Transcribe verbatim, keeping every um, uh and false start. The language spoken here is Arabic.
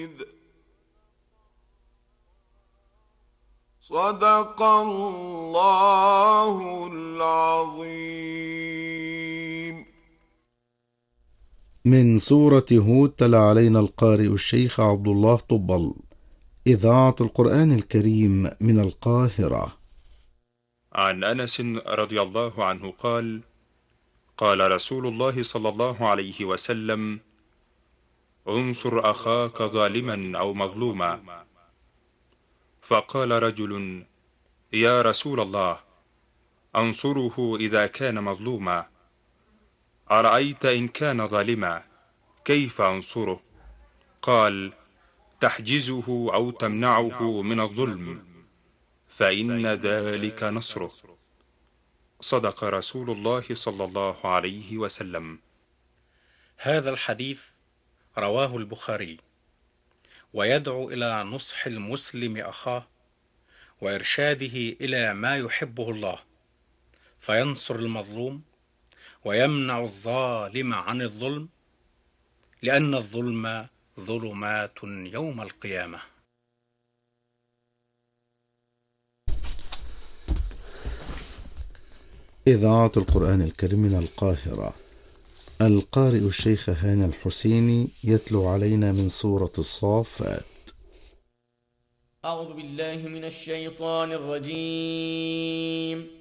صدق الله العظيم. من سورة هود تلا علينا القارئ الشيخ عبد الله طبل، إذاعة القرآن الكريم من القاهرة. عن أنس رضي الله عنه قال: قال رسول الله صلى الله عليه وسلم: انصر أخاك ظالما أو مظلوما. فقال رجل: يا رسول الله، أنصره إذا كان مظلوما، أرأيت إن كان ظالما كيف أنصره؟ قال: تحجزه أو تمنعه من الظلم، فإن ذلك نصره. صدق رسول الله صلى الله عليه وسلم. هذا الحديث رواه البخاري، ويدعو إلى نصح المسلم أخاه وإرشاده إلى ما يحبه الله، فينصر المظلوم ويمنع الظالم عن الظلم، لأن الظلم ظلمات يوم القيامة. إذاعة القرآن الكريم من القاهرة. القارئ الشيخ هاني الحسيني يتلو علينا من سورة الصافات. أعوذ بالله من الشيطان الرجيم.